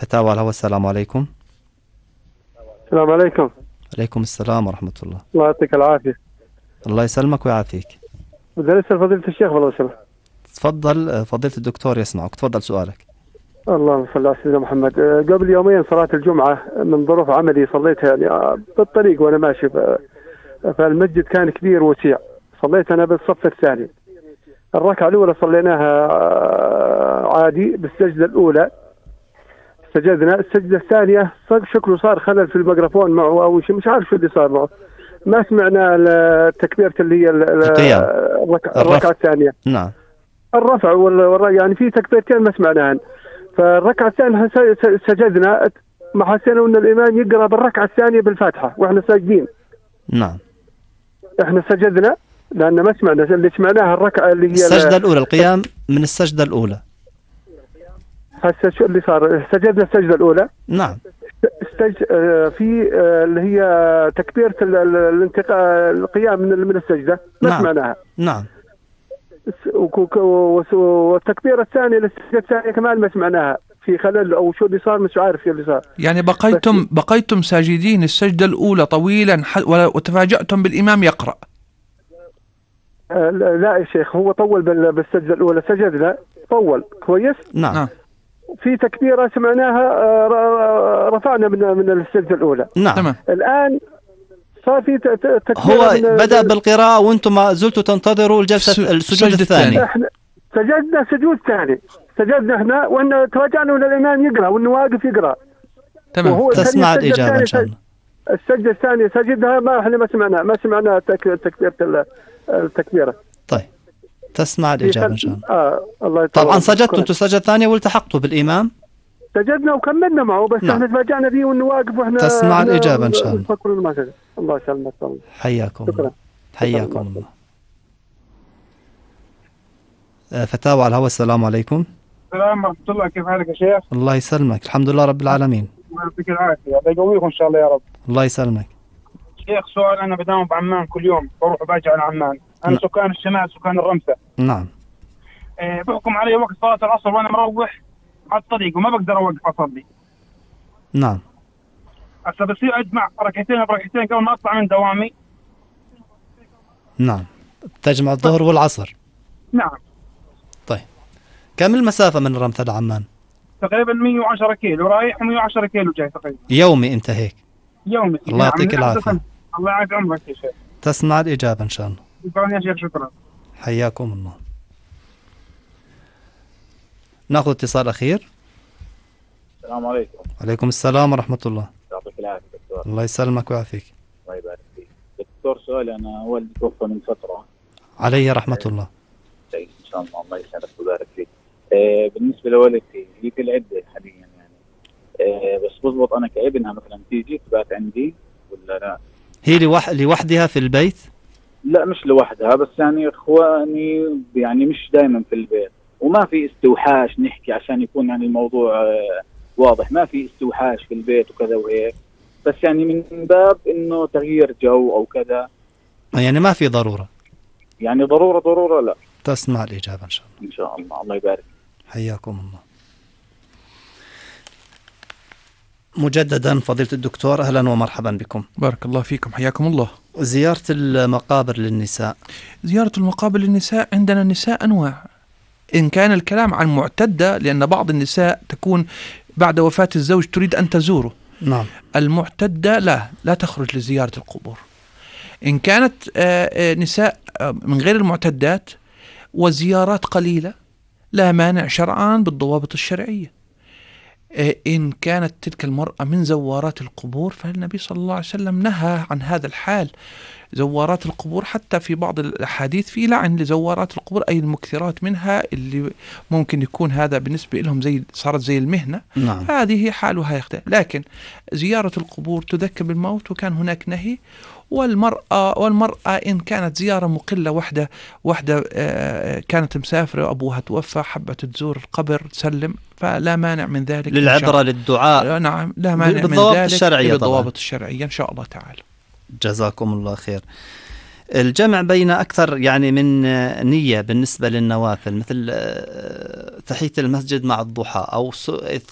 فتاوى على الهواء. السلام عليكم. السلام عليكم. عليكم السلام ورحمة الله. الله يعطيك العافية. الله يسلمك ويعافيك. بدي أسأل فضيلة الشيخ والله سمح. تفضل فضيلة الدكتور يسمعك، تفضل سؤالك. اللهم صل على سيدنا محمد. قبل يومين صلاة الجمعة من ظروف عملي صليتها يعني بالطريق وأنا ماشي، فالمسجد كان كبير ووسيع، صليت أنا بالصف الثاني. الركعة الأولى صليناها عادي بالسجدة الأولى، سجدنا. السجدة الثانية شكله صار خلل في الميكروفون معه أو شيء، مش عارف شو اللي صار معه. ما سمعنا التكبيرة اللي هي الركعة الثانية. نعم. الرفع يعني في تكبيرتين ما سمعناهن. فالركعة الثانية سجدنا، ما حسينا أن الإمام يقرأ بالركعة الثانية بالفاتحة وإحنا ساجدين. نعم. إحنا سجدنا لأن ما سمعنا، اللي سمعناها الركعة اللي هي السجدة الأولى، القيام من السجدة الأولى. هسه شو اللي صار؟ سجدنا السجدة الأولى. نعم. في اللي هي تكبيرة الانتقال، القيام من السجدة ما نعم. سمعناها. نعم. والتكبيرة الثانية للسجدة الثانية كمان ما سمعناها، في خلل أو شو اللي صار مش عارف شو اللي صار. يعني بقيتم ساجدين السجدة الأولى طويلا وتفاجأتم بالإمام يقرأ. لا يا شيخ، هو طول بالسجدة الأولى، سجدنا طول كويس. نعم. في تكبيرة سمعناها رفعنا من السجدة الأولى. نعم. الآن صار في تكبيرة. هو بدأ بالقراءة وأنتم ما زلتوا تنتظروا السجود الثاني. احنا سجدنا سجود ثاني، سجدنا احنا وإن تراجعنا وإن الإمام يقرأ وإنه واقف يقرأ. تمام. تسمع الإجابة إن شاء الله. السجدة الثانية سجدها ما احنا ما سمعنا تكبيرة التكبيرة. طيب تسمع الإجابة إن شاء الله. الله طبعا سجدتوا أنتم السجدة الثانية والتحقتوا بالإمام. سجدنا وكملنا معه، بس احنا تفاجأنا فيه وإنه واقف وإحنا تسمع الإجابة إن شاء الله. الله يسلمك. حياكم الله. حياكم الله. فتاوى على الهواء. السلام عليكم. السلام ورحمة الله، كيف حالك يا شيخ؟ الله يسلمك، الحمد لله رب العالمين. الله يعطيك العافية، الله يقويكم إن شاء الله يا رب. الله يسلمك. شيخ سؤال، أنا بداوم بعمان كل يوم، بروح وباجي على عمان. أنا سكان الشمال، سكان الرمسة. نعم. بحكم علي وقت صلاة العصر وأنا مروح على الطريق وما بقدر أوقف أصلي. نعم. هسه بصير أجمع ركعتين بركعتين قبل ما أطلع من دوامي. نعم. تجمع الظهر والعصر. نعم. طيب كم المسافة من الرمثة لعمان؟ تقريبا 110 كيلو رايح و110 كيلو جاي تقريبا. يومي أنت هيك؟ يومي. الله يعطيك العافية. الله يعافي عمرك يا شيخ. تسمع الإجابة إن شاء الله. شكرا يا شيخ. شكرا. حياكم الله. ناخذ اتصال أخير. السلام عليكم. وعليكم السلام ورحمة الله. يعطيك العافية دكتور. الله يسلمك ويعافيك. الله يبارك فيك. دكتور سؤال، أنا والدي توفى من فترة. عليه رحمة الله. إن شاء الله. الله يسعدك ويبارك فيك. بالنسبة لوالدتي هي في العدة حاليا يعني، بس بضبط أنا كابنها مثلا تيجي تبات عندي ولا لا؟ هي لوحدها في البيت؟ لا مش لوحدها، بس يعني إخواني يعني مش دائما في البيت، وما في استوحاش نحكي عشان يكون يعني الموضوع واضح. ما في استوحاش في البيت وكذا وهيك، بس يعني من باب إنه تغيير جو أو كذا. يعني ما في ضرورة. يعني ضرورة لا. تسمع الإجابة إن شاء الله. إن شاء الله. الله يبارك. حياكم الله. مجددا فضيلة الدكتور، أهلا ومرحبا بكم. بارك الله فيكم، حياكم الله. زيارة المقابر للنساء. زيارة المقابر للنساء، عندنا النساء أنواع. إن كان الكلام عن معتدة، لأن بعض النساء تكون بعد وفاة الزوج تريد أن تزوره. نعم. المعتدة لا تخرج لزيارة القبور. إن كانت نساء من غير المعتدات وزيارات قليلة لا مانع شرعا بالضوابط الشرعية. إن كانت تلك المرأة من زوارات القبور فالنبي صلى الله عليه وسلم نهى عن هذا الحال، زوارات القبور. حتى في بعض الأحاديث في لعن لزوارات القبور، أي المكثرات منها، اللي ممكن يكون هذا بالنسبة لهم صارت زي المهنة. نعم. هذه حالها يختلف. لكن زيارة القبور تذكر بالموت، وكان هناك نهي. والمرأة إن كانت زيارة مقلة، وحدة كانت مسافرة وأبوها توفى، حبت تزور القبر تسلم، فلا مانع من ذلك للعبرة للدعاء. نعم، لا مانع من ذلك بالضوابط الشرعية إن شاء الله تعالى. جزاكم الله خير. الجمع بين أكثر يعني من نية بالنسبة للنوافل، مثل تحية المسجد مع الضحى أو